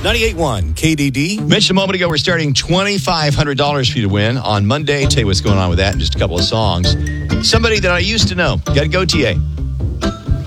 98.1 KDD. Mentioned a moment ago, we're starting $2,500 for you to win on Monday. Tell you what's going on with that in just a couple of songs. Somebody that I used to know. Got to go, TA.